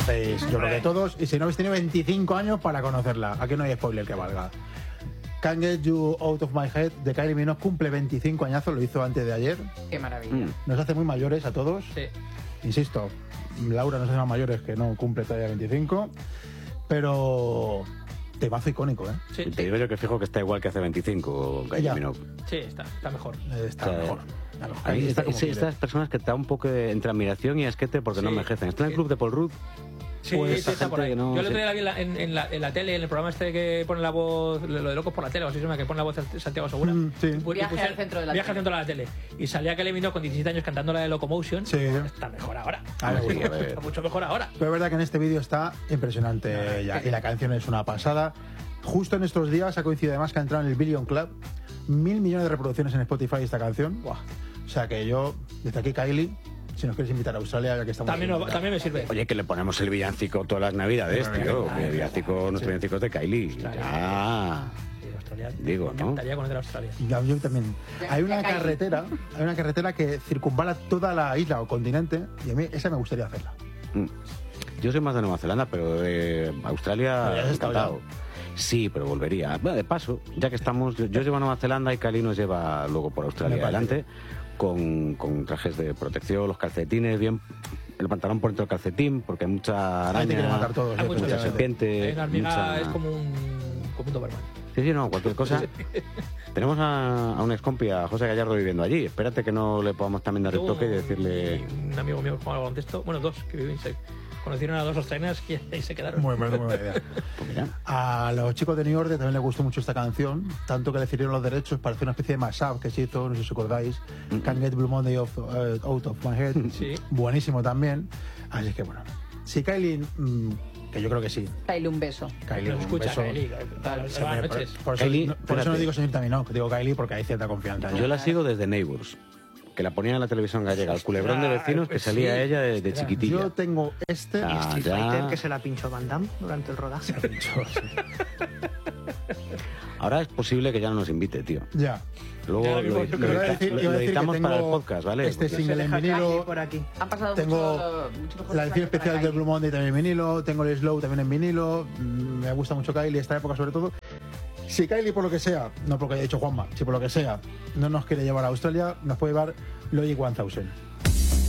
conocéis, yo creo que todos, y si no habéis tenido 25 años para conocerla. Aquí no hay spoiler que valga. Can't Get You Out of My Head de Kylie Minogue cumple 25 añazos, lo hizo antes de ayer. Qué maravilla. Nos hace muy mayores a todos. Sí. Insisto, Laura nos hace más mayores que no cumple todavía 25, pero temazo icónico, ¿eh? Sí, Te digo yo que fijo que está igual que hace 25 Kylie Ya. Minogue. sí, está mejor. Está O sea, mejor. Ahí Está como quiere. estas personas que te da un poco entre admiración y asquete porque no Sí. envejecen. Está en el club de Paul Rudd. Sí, Pues sí, esa está por ahí. gente que no- Yo el otro sí. día la vi en la tele, en el programa este que pone la voz, lo de Locos por la tele, o así se llama, que pone la voz de Santiago Segura. Sí. Y Viaje al centro de la Viaje tele. al centro de la tele. Y salía que le vino con 17 años cantando la de Locomotion. Sí. Está mejor ahora. Ah, me gusta. Está mucho mejor ahora. Pero es verdad que en este vídeo está impresionante ella, y la canción es una pasada. Justo en estos días ha coincidido además que ha entrado en el Billion Club. 1.000 millones de reproducciones en Spotify esta canción. Buah. O sea que yo, desde aquí, Kylie, si nos quieres invitar a Australia, ya que estamos... También me sirve. Oye, que le ponemos el villancico todas las navidades, tío. El villancico, nuestros villancicos de Kylie. Ya. Sí, Australia. Digo, Me ¿no? encantaría conocer Australia. Ya, yo también. Hay una carretera que circunvala toda la isla o continente, y a mí esa me gustaría hacerla. Yo soy más de Nueva Zelanda, pero Australia, Ya has estado encantado. Sí, pero volvería. Bueno, de paso, ya que estamos, yo llevo a Nueva Zelanda y Kylie nos lleva luego por Australia Me parece adelante, con trajes de protección, los calcetines, bien, el pantalón por dentro del calcetín, porque hay mucha Ahí te quieren araña, matar todos. Hay mucha mucha efectivamente. serpiente. Hay una hormiga, mucha- es como un Doberman. Sí, sí, no, cualquier cosa. Tenemos a un excompi, a José Gallardo, viviendo allí. Espérate que no le podamos también dar el toque y decirle... Un amigo mío que juega al baloncesto, bueno, dos que viven, conocieron a dos australianas y ahí se quedaron. Muy buena idea. Pues mira, A los chicos de New Order también les gustó mucho esta canción, tanto que le cedieron los derechos para hacer una especie de mashup que se hizo, no sé si os acordáis, Can't Get Blue Monday Out of My Head. Sí. Buenísimo también. Así que bueno, si Kylie, que yo creo que sí, Kylie, un beso. Kylie, Lo un escucha, beso. Kylie. Se Buenas me- noches. Por eso, Kylie, por eso no espérate. digo señorita Minogue, digo Kylie porque hay cierta confianza. yo la sigo desde Neighbours, que la ponían en la televisión gallega, el culebrón de vecinos que pues salía sí. ella de Ostras. chiquitilla. Yo tengo este... Ah, Street ya. Fighter que se la pinchó Van Damme durante el rodaje. Ahora es posible que ya no nos invite, tío. Ya. Luego Ya, lo, yo creo que Iba a edita- decir- lo iba a decir que editamos para el tengo podcast, ¿vale? este Porque- single en Deja vinilo. Kylie por aquí. Han pasado Tengo muchos mejores la edición años para especial del Kylie. Blue Monday también en vinilo, tengo el Slow también en vinilo, me gusta mucho Kylie, esta época sobre todo. Si Kylie por lo que sea, no porque haya dicho Juanma, si por lo que sea no nos quiere llevar a Australia, nos puede llevar Logic 1000.